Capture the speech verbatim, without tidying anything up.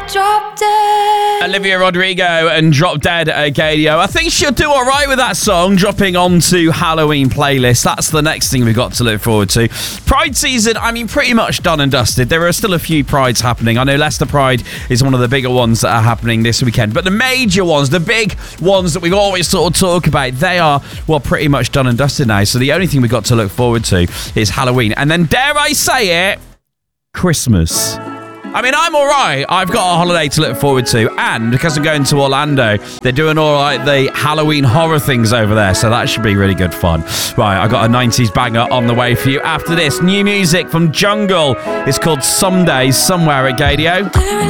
Drop Dead. Olivia Rodrigo and Drop Dead at Gadio. I think she'll do all right with that song dropping onto Halloween playlist. That's the next thing we've got to look forward to. Pride season, I mean, pretty much done and dusted. There are still a few prides happening. I know Leicester Pride is one of the bigger ones that are happening this weekend, but the major ones, the big ones that we always sort of talk about, they are, well, pretty much done and dusted now. So the only thing we've got to look forward to is Halloween. And then, dare I say it, Christmas. I mean, I'm all right. I've got a holiday to look forward to. And because I'm going to Orlando, they're doing all right the Halloween horror things over there. So that should be really good fun. Right, I got a nineties banger on the way for you. After this, new music from Jungle. It's called Some Days, somewhere at Gadio.